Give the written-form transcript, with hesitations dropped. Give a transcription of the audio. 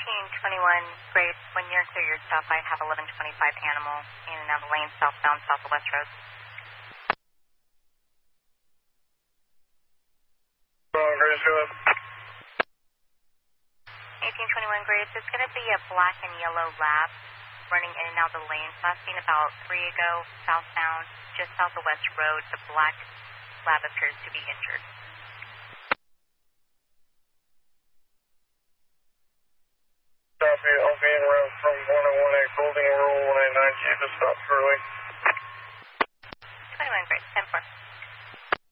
1821, grade, when you're clear your stop, I have 1125 Animal in and out of the lane, southbound, south of West Road. 1821, grade, it's going to be a black and yellow lab running in and out of the lane. Last seen about 3 ago, southbound, just south of West Road. The black lab appears to be injured. Copy, I'll be in route from 101A Golding Roll 189G to stop shortly.